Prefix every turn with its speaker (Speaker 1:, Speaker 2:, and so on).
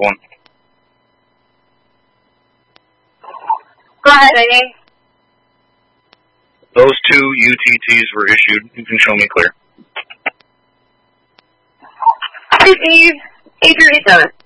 Speaker 1: 1.
Speaker 2: Go ahead, Amy.
Speaker 1: Those 2 UTTs were issued. You can show me clear.
Speaker 2: Receive 837.